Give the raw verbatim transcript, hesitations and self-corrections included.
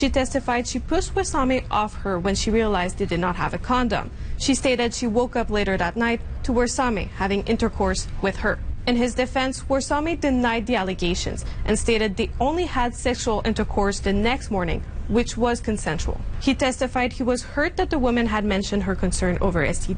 She testified she pushed Warsame off her when she realized they did not have a condom. She stated she woke up later that night to Warsame having intercourse with her. In his defense, Warsame denied the allegations and stated they only had sexual intercourse the next morning, which was consensual. He testified he was hurt that the woman had mentioned her concern over S T D.